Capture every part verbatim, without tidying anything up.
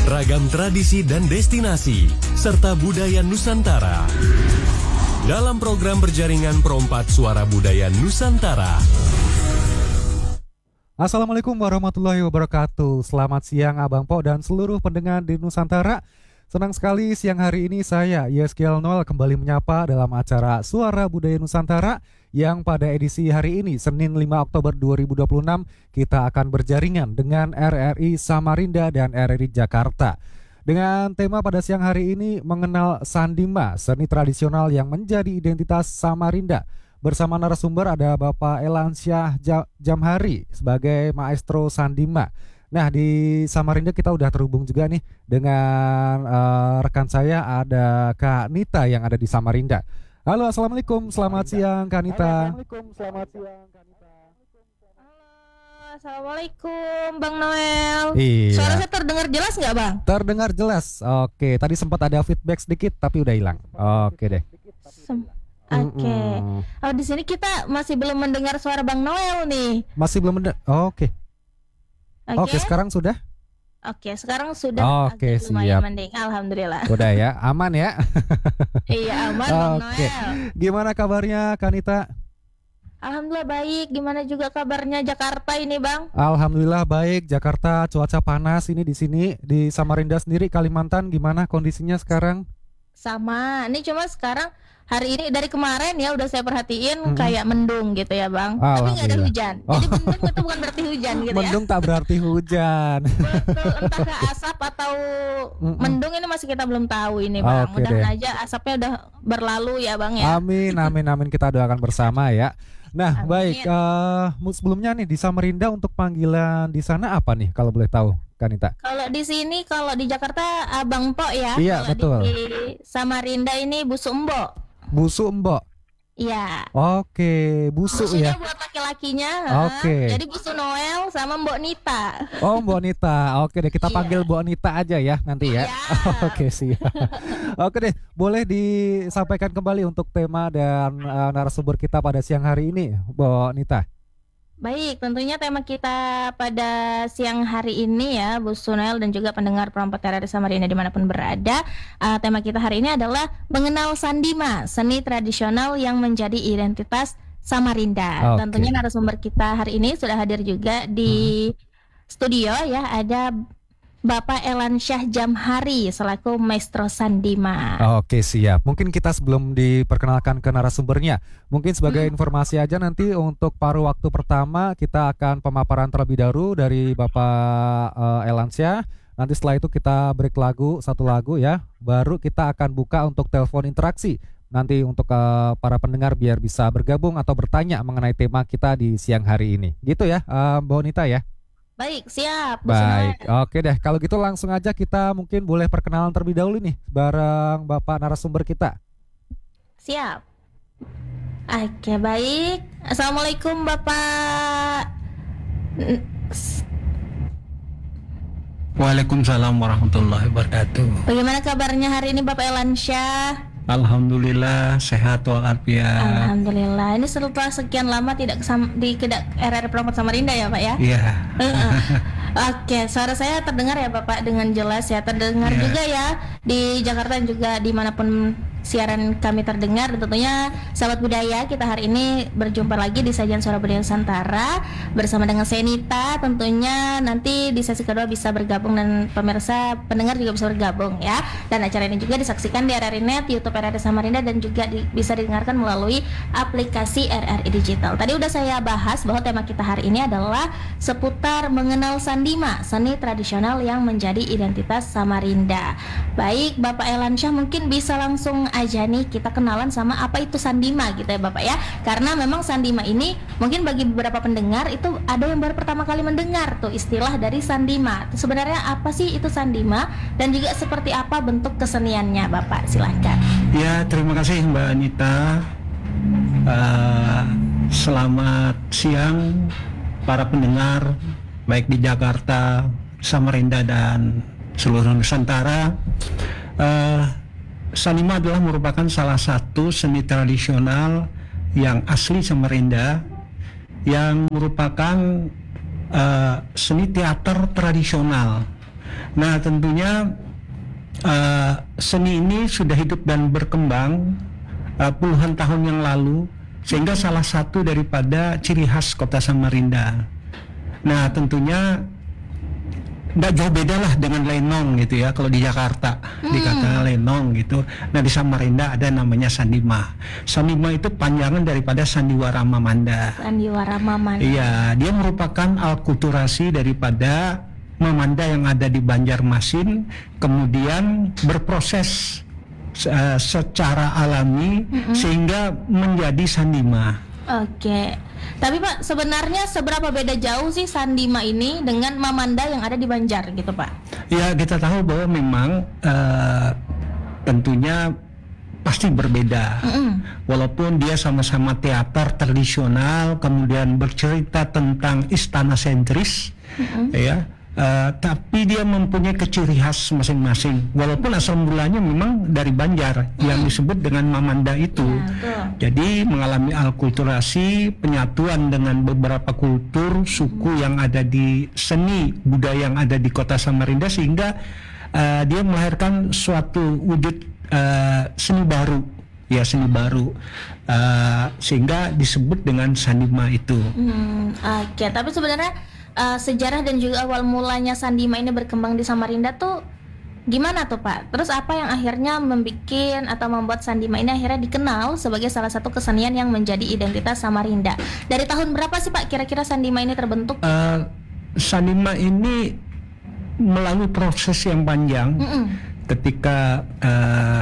ragam tradisi dan destinasi, serta budaya Nusantara. Dalam program berjaringan Perompat Suara Budaya Nusantara. Assalamualaikum warahmatullahi wabarakatuh. Selamat siang Abang Po dan seluruh pendengar di Nusantara. Senang sekali siang hari ini saya, Yeskiel Noel, kembali menyapa dalam acara Suara Budaya Nusantara yang pada edisi hari ini, Senin lima Oktober dua ribu dua puluh enam, kita akan berjaringan dengan R R I Samarinda dan R R I Jakarta. Dengan tema pada siang hari ini mengenal Sandima, seni tradisional yang menjadi identitas Samarinda. Bersama narasumber ada Bapak Elansyah Jamhari sebagai Maestro Sandima. Nah, di Samarinda kita udah terhubung juga nih dengan uh, rekan saya, ada Kak Nita yang ada di Samarinda. Halo, Assalamualaikum, selamat siang Kak Nita. Assalamualaikum, selamat siang Kak Nita. Halo, Assalamualaikum Bang Noel. Iya. Suara saya terdengar jelas nggak Bang? Terdengar jelas. Oke, tadi sempat ada feedback sedikit tapi udah hilang. Oke deh. Sem- Oke. Okay. Oh, di sini kita masih belum mendengar suara Bang Noel nih. Masih belum mendengar. Oh, Oke. Oke, Oke, sekarang sudah? Oke, sekarang sudah. Oke, agak lumayan siap. mending. Alhamdulillah. Udah ya, aman ya. Iya, aman Bang Oke. Noel. Gimana kabarnya Kak Nita? Alhamdulillah baik. Gimana juga kabarnya Jakarta ini, Bang? Alhamdulillah baik. Jakarta cuaca panas ini di sini. Di Samarinda sendiri Kalimantan gimana kondisinya sekarang? Sama. Ini cuma sekarang hari ini dari kemarin ya udah saya perhatiin Mm-mm. kayak mendung gitu ya Bang. Tapi nggak ada Alhamdulillah. hujan. Oh. Jadi mendung itu bukan berarti hujan gitu Mendung tak berarti hujan. ya. Betul, entahkah asap atau Mm-mm. mendung ini masih kita belum tahu ini Bang. Oke Mudah-mudahan deh. aja asapnya udah berlalu ya Bang ya. Amin, amin, amin. Kita doakan bersama ya. Nah, Amin. baik. eh, sebelumnya nih di Samarinda untuk panggilan di sana apa nih kalau boleh tahu, Kanita? Kalau di sini, kalau di Jakarta Abang Po ya. Iya, Kalau betul. Di Samarinda ini Busu Embo. Busu Mbok. Iya. Oke, busuk Busunya ya. buat laki-lakinya. Oke. ha. Jadi Busu Noel sama Mbok Nita. Oh, Mbok Nita. Oke deh, kita Iya. panggil Mbok Nita aja ya nanti ya. Iya. Oke, siap. Oke deh, boleh disampaikan kembali untuk tema dan eh, narasumber kita pada siang hari ini, Mbok Nita. Baik, tentunya tema kita pada siang hari ini ya, Bu Sunel dan juga pendengar Perompat R R I Samarinda dimanapun berada. uh, Tema kita hari ini adalah mengenal Sandima, seni tradisional yang menjadi identitas Samarinda. Oke. Tentunya narasumber kita hari ini sudah hadir juga di studio ya. Ada Bapak Elansyah Jamhari selaku Maestro Sandima. Oke, siap. Mungkin kita sebelum diperkenalkan ke narasumbernya, mungkin sebagai Hmm. informasi aja nanti untuk paruh waktu pertama kita akan pemaparan terlebih dahulu dari Bapak eh, Elansyah. Nanti setelah itu kita break lagu, satu lagu ya. Baru kita akan buka untuk telepon interaksi. Nanti untuk eh, para pendengar biar bisa bergabung atau bertanya mengenai tema kita di siang hari ini. Gitu ya, eh, Mbak Nita ya. Baik, siap Bu Baik, Sunel. oke deh. Kalau gitu langsung aja kita mungkin boleh perkenalan terlebih dahulu nih bareng Bapak narasumber kita. Siap. Oke, baik. Assalamualaikum Bapak. N- s- Waalaikumsalam warahmatullahi wabarakatuh. Bagaimana kabarnya hari ini Bapak Elansyah? Alhamdulillah sehat walafiat. Alhamdulillah. Ini setelah sekian lama tidak kesam- di kedak R R I Perompat Samarinda ya Pak ya? Iya. Heeh. Oke, suara saya terdengar ya Bapak dengan jelas ya. Terdengar Iya. juga ya di Jakarta dan juga dimanapun siaran kami terdengar. Dan tentunya sahabat budaya, kita hari ini berjumpa lagi di sajian Suara Budaya Nusantara bersama dengan Senita. Tentunya nanti di sesi kedua bisa bergabung dan pemirsa pendengar juga bisa bergabung ya. Dan acara ini juga disaksikan di R R I Net, YouTube R R I Samarinda dan juga di- bisa didengarkan melalui aplikasi R R I Digital. Tadi udah saya bahas bahwa tema kita hari ini adalah seputar mengenal Sandima, seni tradisional yang menjadi identitas Samarinda. Baik, Bapak Elansyah mungkin bisa langsung aja nih kita kenalan sama apa itu Sandima gitu ya Bapak ya. Karena memang Sandima ini mungkin bagi beberapa pendengar itu ada yang baru pertama kali mendengar tuh istilah dari Sandima. Sebenarnya apa sih itu Sandima dan juga seperti apa bentuk keseniannya Bapak? Silahkan. Ya, terima kasih Mbak Anita. Uh, selamat siang para pendengar baik di Jakarta, Samarinda dan seluruh Nusantara. Uh, Sandima adalah merupakan salah satu seni tradisional yang asli Samarinda, yang merupakan uh, seni teater tradisional Nah tentunya uh, seni ini sudah hidup dan berkembang uh, puluhan tahun yang lalu, sehingga salah satu daripada ciri khas Kota Samarinda. Nah tentunya nggak jauh beda lah dengan lenong gitu ya. Kalau di Jakarta hmm. dikatakan lenong gitu. Nah di Samarinda ada namanya sandima. Sandima itu panjangan daripada sandiwara mamanda. Sandiwara mamanda. Iya, dia merupakan alkulturasi daripada mamanda yang ada di Banjarmasin, kemudian berproses uh, secara alami hmm. sehingga menjadi sandima. Oke. Tapi Pak, sebenarnya seberapa beda jauh sih sandima ini dengan mamanda yang ada di Banjar gitu Pak? Ya kita tahu bahwa memang uh, tentunya pasti berbeda. Mm-hmm. Walaupun dia sama-sama teater tradisional, kemudian bercerita tentang istana sentris, mm-hmm. ya. Uh, tapi dia mempunyai keciri khas masing-masing. Walaupun asal mulanya memang dari Banjar mm. yang disebut dengan mamanda itu. Ya, jadi mengalami alkulturasi, penyatuan dengan beberapa kultur suku mm. yang ada di seni budaya yang ada di Kota Samarinda, sehingga uh, dia melahirkan suatu wujud uh, seni baru. Ya seni baru uh, sehingga disebut dengan sandima itu. Hmm, Oke, okay. Tapi sebenarnya Uh, sejarah dan juga awal mulanya sandima ini berkembang di Samarinda tuh gimana tuh Pak? Terus apa yang akhirnya membuat atau membuat sandima ini akhirnya dikenal sebagai salah satu kesenian yang menjadi identitas Samarinda? Dari tahun berapa sih Pak kira-kira sandima ini terbentuk? Uh, sandima ini melalui proses yang panjang. Mm-mm. Ketika uh,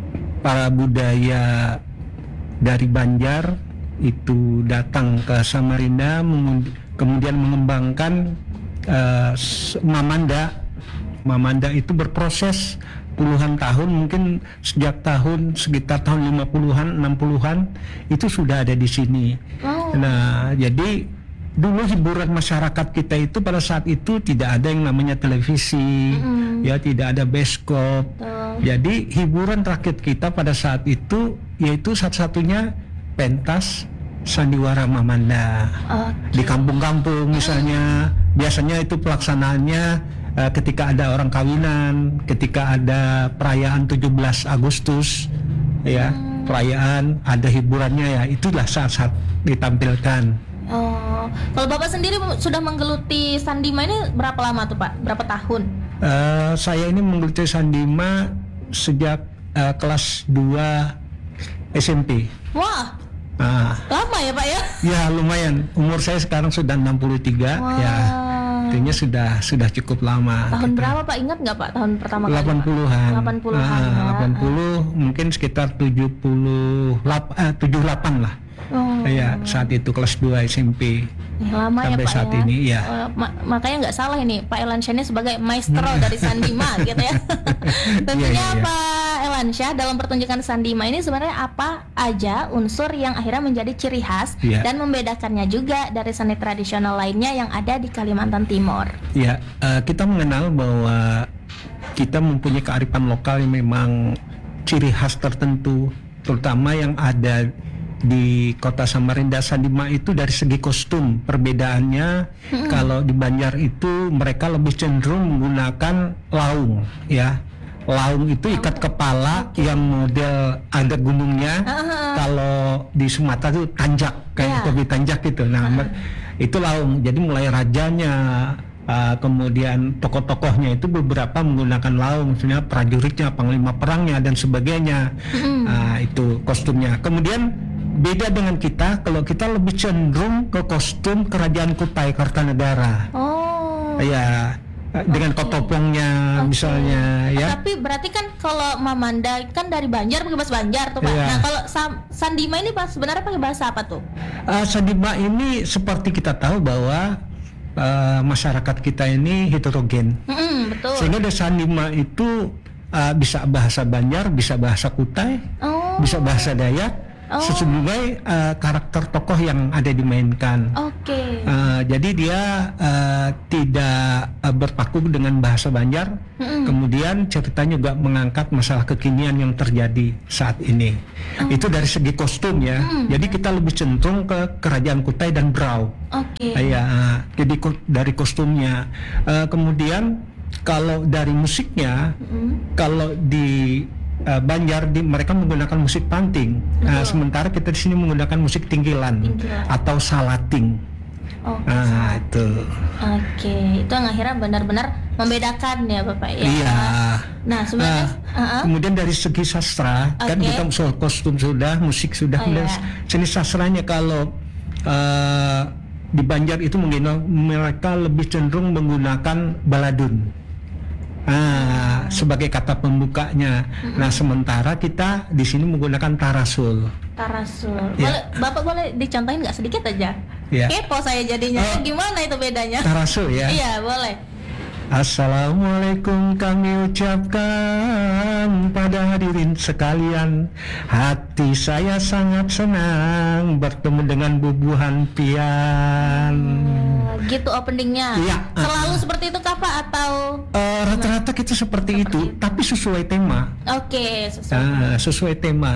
para budaya dari Banjar itu datang ke Samarinda, mengundi kemudian mengembangkan uh, mamanda. Mamanda itu berproses puluhan tahun, mungkin sejak tahun sekitar tahun lima puluhan, enam puluhan itu sudah ada di sini. Oh. Nah, jadi dulu hiburan masyarakat kita itu pada saat itu tidak ada yang namanya televisi, mm-hmm. ya tidak ada bioskop. Oh. Jadi hiburan rakyat kita pada saat itu yaitu satu-satunya pentas sandiwara mamanda. Okay. Di kampung-kampung misalnya, biasanya itu pelaksanaannya uh, ketika ada orang kawinan, ketika ada perayaan tujuh belas Agustus, ya, hmm. perayaan ada hiburannya ya, itulah saat-saat ditampilkan. Oh, kalau Bapak sendiri sudah menggeluti sandima ini berapa lama tuh Pak? Berapa tahun? Uh, saya ini menggeluti sandima sejak uh, kelas dua S M P. Wah. Nah, lama ya Pak ya? Ya lumayan. Umur saya sekarang sudah enam puluh tiga. Wow. Ya, artinya sudah sudah cukup lama. Tahun gitu. Berapa Pak? Ingat nggak Pak tahun pertama kali? delapan puluhan. delapan puluhan. Ah, ya. delapan puluh mungkin sekitar tujuh puluh delapan, eh, tujuh puluh delapan lah. Oh. Ya, saat itu kelas dua S M P. Ya, lama sampai ya Pak saat ya. ini ya. Uh, ma- makanya nggak salah ini Pak Elansyah ini sebagai maestro dari sandima gitu ya. Tentunya yeah, yeah, yeah. Pak Elansyah dalam pertunjukan sandima ini sebenarnya apa aja unsur yang akhirnya menjadi ciri khas yeah. dan membedakannya juga dari seni tradisional lainnya yang ada di Kalimantan Timur. Ya, yeah, uh, kita mengenal bahwa kita mempunyai kearifan lokal yang memang ciri khas tertentu, terutama yang ada di Kota Samarinda. Sandima itu dari segi kostum perbedaannya, mm-hmm. kalau di Banjar itu mereka lebih cenderung menggunakan laung, ya. Laung itu ikat kepala okay. yang model ada gunungnya. Uh-huh. Kalau di Sumatera itu tanjak, kayak yeah. topi tanjak gitu. Nah, uh-huh. itu laung. Jadi mulai rajanya, uh, kemudian tokoh-tokohnya itu beberapa menggunakan laung, misalnya prajuritnya, panglima perangnya dan sebagainya. Mm-hmm. Uh, itu kostumnya. Kemudian beda dengan kita, kalau kita lebih cenderung ke kostum Kerajaan Kutai Kartanegara. Oh. Ya, dengan okay. kotopongnya okay. misalnya ya. Tapi berarti kan kalau mamanda kan dari Banjar pakai bahasa Banjar tuh Pak. Ya. Nah, kalau sam- sandima ini Pak sebenarnya pakai bahasa apa tuh? Uh, sandima ini seperti kita tahu bahwa uh, masyarakat kita ini heterogen. Mm-hmm, betul. Sehingga dari sandima itu uh, bisa bahasa Banjar, bisa bahasa Kutai, oh. bisa bahasa Dayak. Oh. Sesuai uh, karakter tokoh yang ada dimainkan. Oke. Okay. Uh, jadi dia uh, tidak uh, berpaku dengan bahasa Banjar. Mm-hmm. Kemudian ceritanya juga mengangkat masalah kekinian yang terjadi saat ini. Oh. Itu dari segi kostum ya. Mm. Jadi kita lebih cenderung ke Kerajaan Kutai dan Brau. Oke. Okay. Uh, ya, uh, jadi ko- dari kostumnya. Uh, kemudian kalau dari musiknya, mm-hmm. kalau di uh, Banjar di, mereka menggunakan musik panting. Nah, sementara kita di sini menggunakan musik tingkilan, tingkilan. atau salating. Oh, nah itu. Oke, okay. Itu yang akhirnya benar-benar membedakan ya Bapak ya. Iya. Nah sebenarnya. Uh, uh-uh. Kemudian dari segi sastra, okay. kan kita soal kostum sudah, musik sudah, oh, dan iya. jenis sastranya kalau uh, di Banjar itu mungkin mereka lebih cenderung menggunakan baladun. Nah, sebagai kata pembukanya. Mm-hmm. Nah, sementara kita di sini menggunakan tarasul. Tarasul. Ya. Boleh, Bapak boleh dicontohin nggak sedikit aja? Ya. Kepo saya jadinya. Oh. Gimana itu bedanya? Tarasul ya. Iya, boleh. Assalamualaikum kami ucapkan pada hadirin sekalian. Hati saya sangat senang bertemu dengan bubuhan pian. Hmm, gitu openingnya. Iya. Selalu uh, seperti itu kah Pak atau? Uh, rata-rata kita seperti, seperti itu, itu, tapi sesuai tema. Oke, okay, sesuai. Uh, sesuai tema.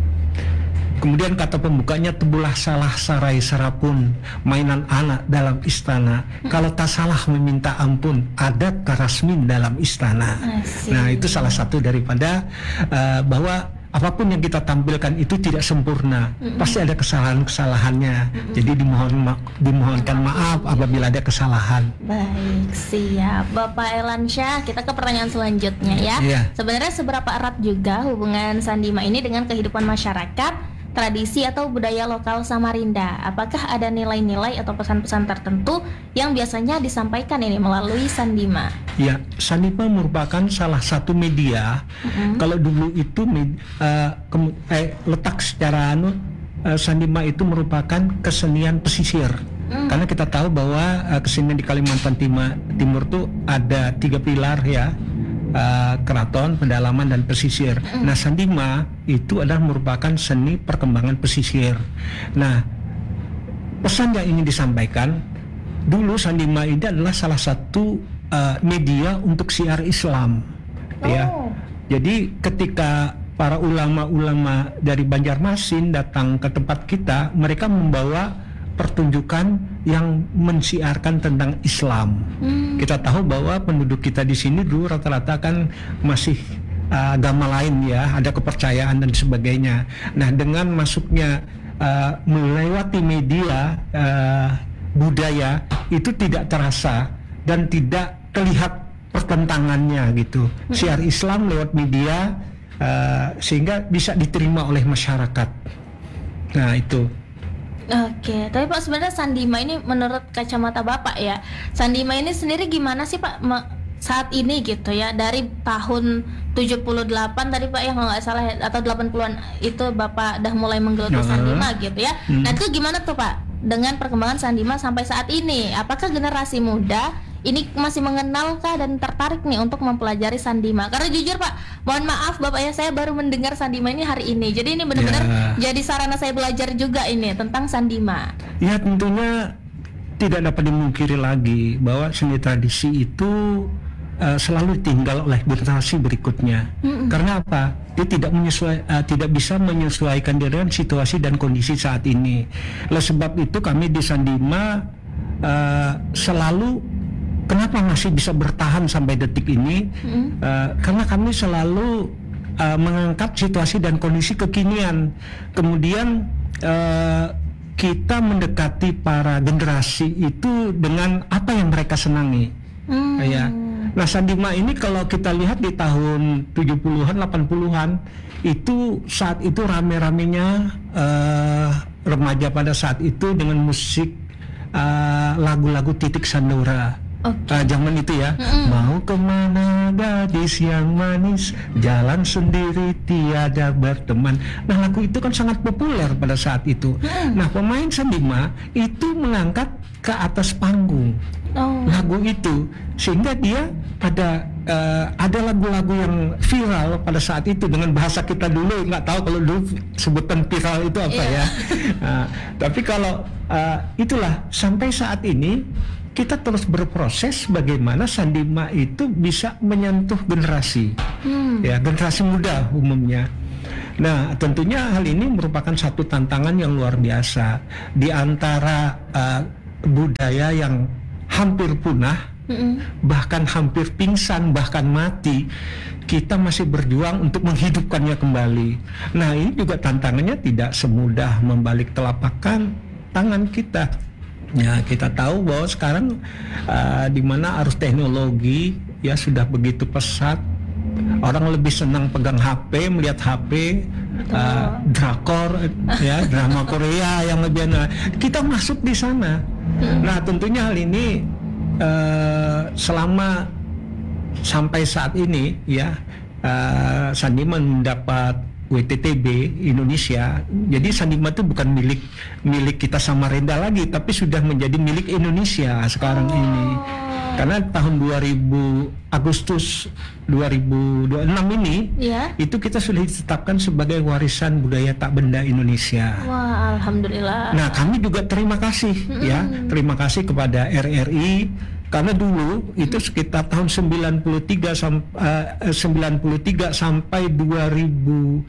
Kemudian kata pembukanya, tebulah salah sarai serapun, mainan anak dalam istana. Hmm. Kalau tak salah meminta ampun, ada karasmin dalam istana. Nah itu salah satu daripada uh, bahwa apapun yang kita tampilkan itu tidak sempurna. Hmm. Pasti ada kesalahan-kesalahannya. Hmm. Jadi dimohon ma- dimohonkan maaf apabila ada kesalahan. Baik, siap. Bapak Elansyah, kita ke pertanyaan selanjutnya ya. Yeah. Sebenarnya seberapa erat juga hubungan Sandima ini dengan kehidupan masyarakat, tradisi atau budaya lokal Samarinda? Apakah ada nilai-nilai atau pesan-pesan tertentu yang biasanya disampaikan ini melalui Sandima? Ya, Sandima merupakan salah satu media. Mm-hmm. Kalau dulu itu med, uh, ke, eh, letak secara anu, uh, Sandima itu merupakan kesenian pesisir. Mm. Karena kita tahu bahwa uh, kesenian di Kalimantan Timur, Timur tuh ada tiga pilar ya. Uh, keraton, pedalaman, dan pesisir. Mm. Nah, Sandima itu adalah merupakan seni perkembangan pesisir. Nah, pesan yang ingin disampaikan, dulu Sandima ini adalah salah satu uh, media untuk siar Islam. Oh. Ya. Jadi ketika para ulama-ulama dari Banjarmasin datang ke tempat kita, mereka membawa pertunjukan yang mensiarkan tentang Islam. Hmm. Kita tahu bahwa penduduk kita di sini dulu rata-rata kan masih uh, agama lain ya, ada kepercayaan dan sebagainya. Nah, dengan masuknya uh, melewati media uh, budaya itu tidak terasa dan tidak terlihat pertentangannya gitu. Hmm. Siar Islam lewat media uh, sehingga bisa diterima oleh masyarakat. Nah, itu. Oke, tapi Pak sebenarnya Sandima ini menurut kacamata Bapak ya, Sandima ini sendiri gimana sih Pak me- saat ini gitu ya, dari tahun tujuh puluh delapan tadi Pak ya kalau nggak salah atau delapan puluhan itu Bapak dah mulai menggeluti uh-huh. Sandima gitu ya. Hmm. Nah itu gimana tuh Pak dengan perkembangan Sandima sampai saat ini? Apakah generasi muda ini masih mengenalkah dan tertarik nih untuk mempelajari Sandima? Karena jujur Pak, mohon maaf Bapak ya, saya baru mendengar Sandima ini hari ini. Jadi ini benar-benar ya. Jadi sarana saya belajar juga ini tentang Sandima. Ya tentunya tidak dapat dimungkiri lagi bahwa seni tradisi itu uh, selalu tinggal oleh generasi berikutnya. Mm-mm. Karena apa? Dia tidak menyesuai, uh, tidak bisa menyesuaikan dengan situasi dan kondisi saat ini. Oleh sebab itu kami di Sandima uh, selalu kenapa masih bisa bertahan sampai detik ini? Mm. Uh, karena kami selalu uh, mengangkat situasi dan kondisi kekinian. Kemudian uh, kita mendekati para generasi itu dengan apa yang mereka senangi. Mm. Ya. Nah, Sandima ini kalau kita lihat di tahun tujuh puluhan, delapan puluhan itu saat itu rame-ramenya uh, remaja pada saat itu dengan musik uh, lagu-lagu Titik Sandora. Okay. Uh, zaman itu ya. Mm-hmm. Mau kemana gadis yang manis, jalan sendiri tiada berteman. Nah, lagu itu kan sangat populer pada saat itu. Mm-hmm. Nah, pemain Sandima itu mengangkat ke atas panggung oh. lagu itu, sehingga dia pada uh, ada lagu-lagu yang viral pada saat itu dengan bahasa kita dulu, nggak tahu kalau dulu sebutan viral itu apa yeah. ya. Nah, tapi kalau uh, itulah sampai saat ini kita terus berproses bagaimana Sandima itu bisa menyentuh generasi, hmm. ya generasi muda umumnya. Nah, tentunya hal ini merupakan satu tantangan yang luar biasa di antara uh, budaya yang hampir punah Mm-mm. bahkan hampir pingsan, bahkan mati, kita masih berjuang untuk menghidupkannya kembali. Nah, ini juga tantangannya tidak semudah membalik telapak tangan kita. Ya, kita tahu bahwa sekarang uh, di mana arus teknologi ya sudah begitu pesat. Orang lebih senang pegang H P, melihat H P, uh, drakor, ya drama Korea yang lebih enak. Kita masuk di sana. Nah, tentunya hal ini uh, selama sampai saat ini ya uh, Sandima mendapat W T T B Indonesia. Jadi Sandima itu bukan milik milik kita Samarinda lagi, tapi sudah menjadi milik Indonesia sekarang oh. ini. Karena tahun dua ribu Agustus dua ribu dua puluh enam ini yeah. itu kita sudah ditetapkan sebagai warisan budaya tak benda Indonesia. Wah, alhamdulillah. Nah, kami juga terima kasih mm-hmm. ya, terima kasih kepada R R I karena dulu itu sekitar tahun sembilan puluh tiga sampai dua ribu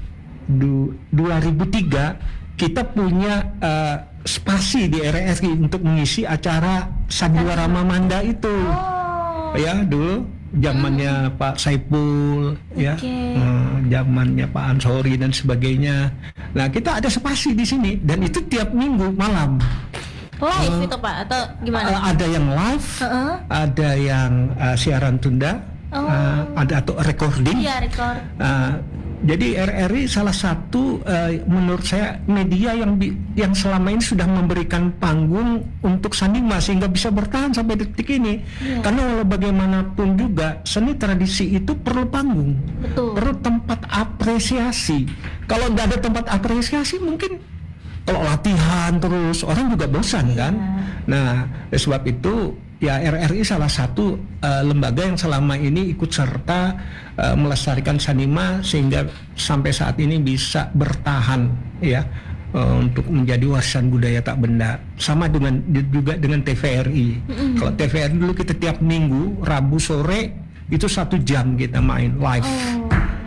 dua ribu tiga kita punya uh, spasi di R R I untuk mengisi acara Sandiwara Mamanda itu. Oh. Ya, dulu zamannya hmm. Pak Saipul, okay. ya, uh, zamannya Pak Ansori dan sebagainya. Nah, kita ada spasi di sini dan itu tiap minggu malam. Live uh, itu Pak atau gimana? Uh, ada yang live, uh-uh. ada yang uh, siaran tunda, oh. uh, ada atau recording. Iya, record. Uh, Jadi R R I salah satu uh, menurut saya media yang bi- yang selama ini sudah memberikan panggung untuk Sandima sehingga bisa bertahan sampai detik ini. Yeah. Karena walau bagaimanapun juga seni tradisi itu perlu panggung, betul. Perlu tempat apresiasi. Kalau nggak ada tempat apresiasi mungkin kalau latihan terus orang juga bosan kan. Yeah. Nah, sebab itu ya R R I salah satu uh, lembaga yang selama ini ikut serta uh, melestarikan Sandima sehingga sampai saat ini bisa bertahan ya uh, untuk menjadi warisan budaya tak benda. Sama dengan juga dengan T V R I. Mm-hmm. Kalau T V R I dulu kita tiap minggu Rabu sore itu satu jam kita main live. Oh.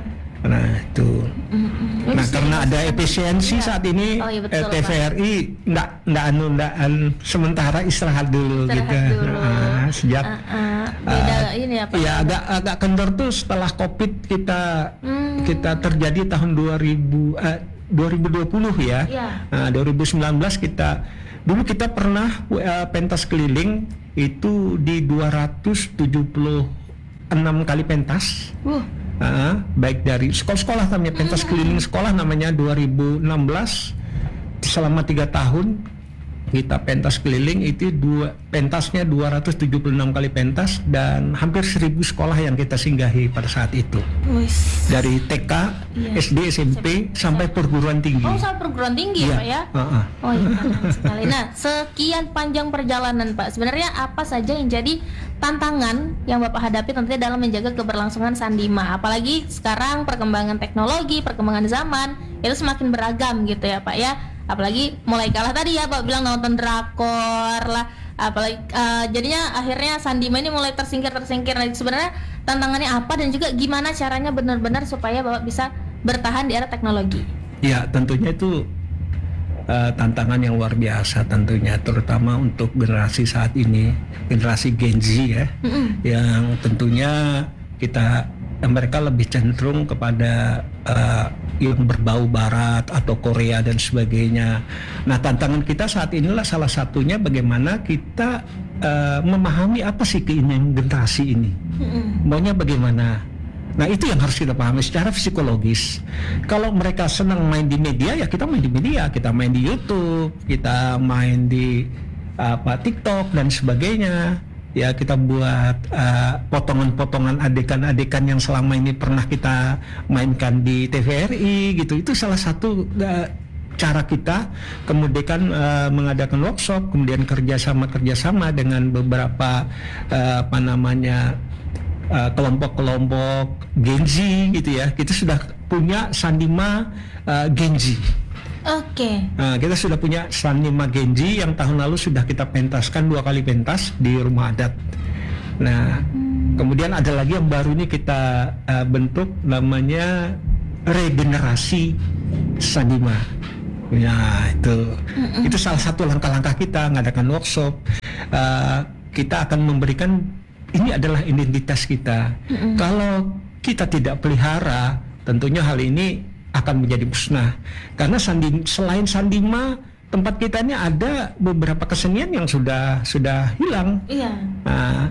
Nah itu, mm-hmm. nah karena ada efisiensi ya. Saat ini oh, iya betul, T V R I nggak nggak anu nggak sementara istirahat dulu istirahat gitu. Dulu. Nah, sejak uh, uh, beda uh, ini apa? Ya agak agak kendor tuh setelah Covid kita hmm. kita terjadi tahun dua ribu uh, dua ribu dua puluh ya. Yeah. Nah, dua ribu sembilan belas kita dulu kita pernah uh, pentas keliling itu di dua ratus tujuh puluh enam kali pentas. Uh. Uh, baik dari sekolah-sekolah namanya pentas keliling sekolah namanya dua ribu enam belas selama tiga tahun kita pentas keliling itu dua pentasnya dua ratus tujuh puluh enam kali pentas dan hampir seribu sekolah yang kita singgahi pada saat itu. Uish. Dari T K, iya. S D, S M P S- sampai perguruan tinggi. Oh, sampai perguruan tinggi ya, ya Pak ya? Uh-uh. Oh iya, sekali. Nah, sekian panjang perjalanan Pak. Sebenarnya apa saja yang jadi tantangan yang Bapak hadapi tentunya dalam menjaga keberlangsungan Sandima? Apalagi sekarang perkembangan teknologi, perkembangan zaman itu semakin beragam gitu ya Pak ya. Apalagi mulai kalah tadi ya Pak bilang nonton drakor lah, apalagi uh, jadinya akhirnya Sandima ini mulai tersingkir tersingkir. Nah, sebenarnya tantangannya apa dan juga gimana caranya benar-benar supaya Bapak bisa bertahan di era teknologi? Ya tentunya itu uh, tantangan yang luar biasa tentunya, terutama untuk generasi saat ini, generasi Gen Z ya, mm-hmm. yang tentunya kita mereka lebih cenderung kepada uh, yang berbau barat atau Korea dan sebagainya. Nah, tantangan kita saat inilah salah satunya bagaimana kita uh, memahami apa sih keinginan generasi ini. Mm-hmm. Maunya bagaimana? Nah, itu yang harus kita pahami secara psikologis. Kalau mereka senang main di media, ya kita main di media, kita main di YouTube, kita main di apa TikTok dan sebagainya. Ya kita buat uh, potongan-potongan adegan-adegan yang selama ini pernah kita mainkan di T V R I gitu. Itu salah satu uh, cara kita kemudian uh, mengadakan workshop, kemudian kerjasama-kerjasama dengan beberapa uh, apa namanya uh, kelompok-kelompok Gen Z gitu ya. Kita sudah punya Sandima uh, Gen Z. Oke. Okay. Nah, kita sudah punya Sandima Gen Z yang tahun lalu sudah kita pentaskan dua kali pentas di rumah adat. Nah, hmm. kemudian ada lagi yang baru ini kita uh, bentuk namanya regenerasi Sandima. Nah, itu mm-mm. itu salah satu langkah-langkah kita mengadakan workshop. Uh, kita akan memberikan ini adalah identitas kita. Mm-hmm. Kalau kita tidak pelihara, tentunya hal ini akan menjadi musnah. Karena sandi, selain sandima, tempat kita ini ada beberapa kesenian yang sudah sudah hilang. Iya. Nah,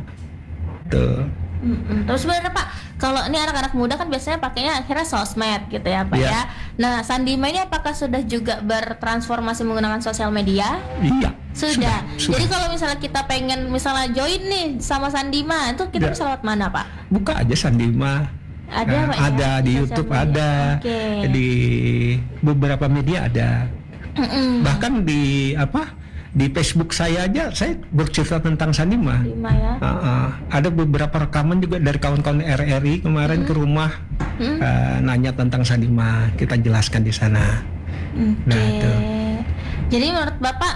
tuh. Mm-mm. Terus sebenarnya Pak, kalau ini anak-anak muda kan biasanya pakainya akhirnya sosmed gitu ya Pak yeah. ya. Nah, Sandima ini apakah sudah juga bertransformasi menggunakan sosial media? Iya. Sudah. sudah. Jadi kalau misalnya kita pengen misalnya join nih sama Sandima, itu kita yeah. bisa lewat mana Pak? Buka aja Sandima. Ada nah, Pak ada ya? di Di YouTube media. ada, okay. di beberapa media ada. Mm-mm. Bahkan di apa? Di Facebook saya aja saya bercerita tentang Sandima. Sandima ya. Uh, uh, ada beberapa rekaman juga dari kawan-kawan R R I kemarin mm-hmm. ke rumah mm-hmm. uh, nanya tentang Sandima, kita jelaskan di sana. Okay. Nah, itu. Jadi menurut Bapak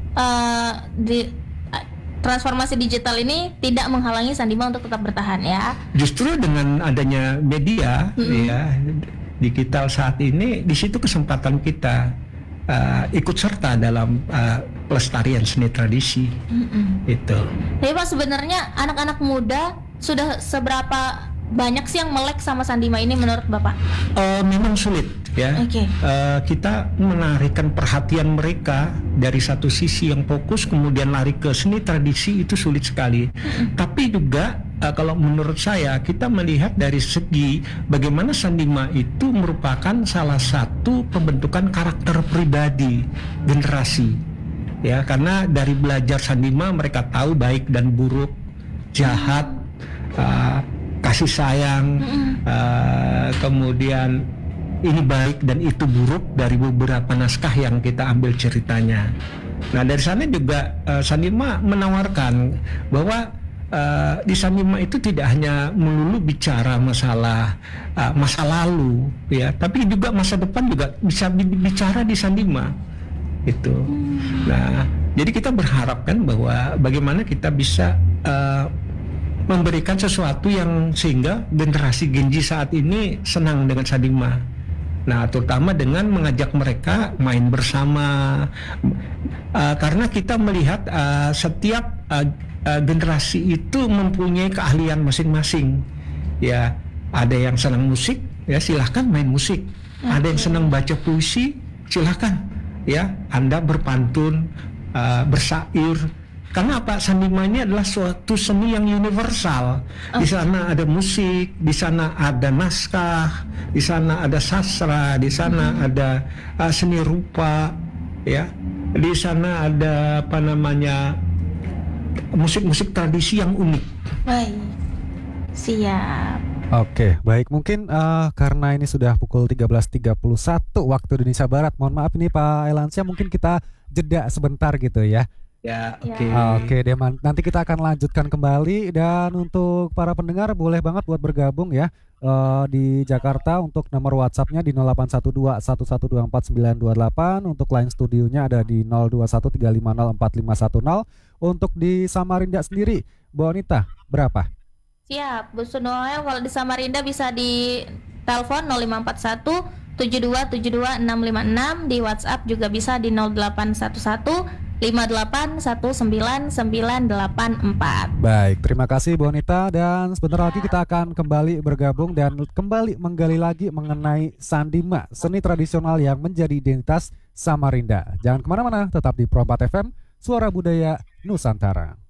uh, di uh, transformasi digital ini tidak menghalangi Sandima untuk tetap bertahan ya? Justru dengan adanya media mm-hmm. ya digital saat ini, di situ kesempatan kita. Uh, ikut serta dalam uh, pelestarian seni tradisi. Mm-mm. Itu. Tapi Pak, sebenarnya anak-anak muda sudah seberapa banyak sih yang melek sama Sandima ini menurut Bapak? Uh, memang sulit ya. Okay. Uh, kita menarikkan perhatian mereka dari satu sisi yang fokus kemudian lari ke seni tradisi itu sulit sekali. Mm-hmm. Tapi juga uh, kalau menurut saya kita melihat dari segi bagaimana Sandima itu merupakan salah satu pembentukan karakter pribadi generasi. Ya, karena dari belajar Sandima mereka tahu baik dan buruk, jahat, uh, kasih sayang, mm-hmm. uh, kemudian ini baik dan itu buruk dari beberapa naskah yang kita ambil ceritanya. Nah dari sana juga uh, Sandima menawarkan bahwa uh, di Sandima itu tidak hanya melulu bicara masalah uh, masa lalu, ya, tapi juga masa depan juga bisa bicara di Sandima itu. Hmm. Nah jadi kita berharap kan bahwa bagaimana kita bisa uh, memberikan sesuatu yang sehingga generasi Gen Z saat ini senang dengan Sandima. Nah, terutama dengan mengajak mereka main bersama, uh, karena kita melihat uh, setiap uh, uh, generasi itu mempunyai keahlian masing-masing. Ya, ada yang senang musik, ya silahkan main musik. Okay. Ada yang senang baca puisi, silahkan, ya Anda berpantun, uh, bersair. Karena apa? Sandima ini adalah suatu seni yang universal. Okay. Di sana ada musik, di sana ada naskah, di sana ada sastra, di sana mm-hmm. ada uh, seni rupa, ya. Di sana ada apa namanya musik-musik tradisi yang unik. Baik, siap. Oke, baik. Mungkin uh, karena ini sudah pukul tiga belas tiga puluh satu waktu Indonesia Barat. Mohon maaf ini Pak Elansia, mungkin kita jeda sebentar gitu ya. Ya, oke. Okay. Oke, deh, nanti kita akan lanjutkan kembali. Dan untuk para pendengar boleh banget buat bergabung ya uh, di Jakarta untuk nomor WhatsApp-nya di nol delapan satu dua satu satu dua empat sembilan dua delapan. Untuk line studionya ada di nol dua satu tiga lima nol empat lima satu nol. Untuk di Samarinda sendiri, Bu Anita, berapa? Siap, Bu Sunoel, kalau di Samarinda bisa di telepon nol lima empat satu tujuh dua tujuh dua enam lima enam. Di WhatsApp juga bisa di nol delapan satu satu lima delapan satu sembilan sembilan delapan empat. Baik, terima kasih Bu Anita. Dan sebentar lagi kita akan kembali bergabung dan kembali menggali lagi mengenai Sandima, seni tradisional yang menjadi identitas Samarinda. Jangan kemana-mana, tetap di Pro empat F M, Suara Budaya Nusantara.